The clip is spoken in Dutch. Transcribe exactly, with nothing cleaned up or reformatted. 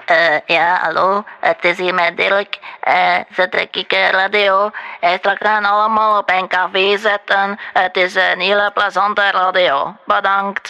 Eh, ja, hallo, het is hier met Dirk. Eh, zet ik eh, radio. Eh, straks gaan allemaal op een café zetten. Het is een hele plezante radio. Bedankt.